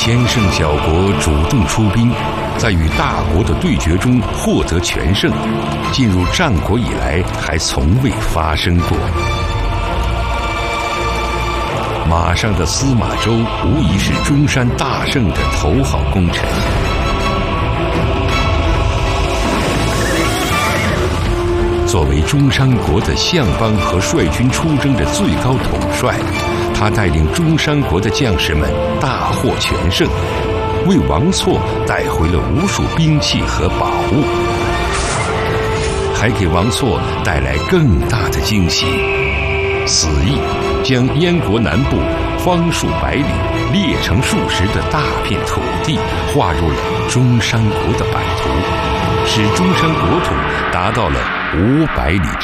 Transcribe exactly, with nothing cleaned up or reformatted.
千胜小国主动出兵，在与大国的对决中获得全胜，进入战国以来还从未发生过。马上的司马周无疑是中山大胜的头号功臣。作为中山国的相邦和率军出征的最高统帅，他带领中山国的将士们大获全胜，为王错带回了无数兵器和宝物，还给王错带来更大的惊喜。此役将燕国南部方数百里、列成数十的大片土地划入了中山国的版图，使中山国土达到了五百里